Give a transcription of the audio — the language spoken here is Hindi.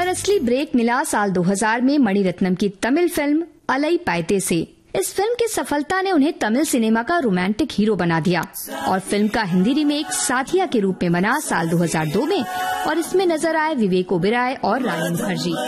असली ब्रेक मिला साल 2000 में मणिरत्नम की तमिल फिल्म अलई पाइते से। इस फिल्म की सफलता ने उन्हें तमिल सिनेमा का रोमांटिक हीरो बना दिया और फिल्म का हिंदी रीमेक साथिया के रूप में बना साल 2002 में और इसमें नजर आए विवेक ओबेरॉय और रानी मुखर्जी।